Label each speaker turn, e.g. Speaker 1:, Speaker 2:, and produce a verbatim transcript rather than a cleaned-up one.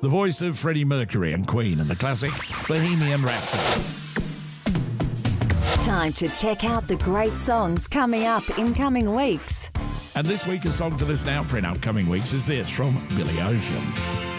Speaker 1: the voice of Freddie Mercury and Queen in the classic Bohemian Rhapsody.
Speaker 2: Time to check out the great songs coming up in coming weeks.
Speaker 1: And this week, a song to listen out for in upcoming weeks is this from Billy Ocean.